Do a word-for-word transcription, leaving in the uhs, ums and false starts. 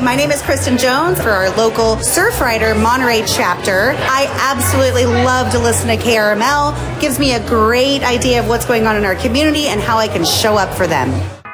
My name is Kristen Jones for our local Surfrider Monterey chapter. I absolutely love to listen to K R M L. Gives me a great idea of what's going on in our community and how I can show up for them.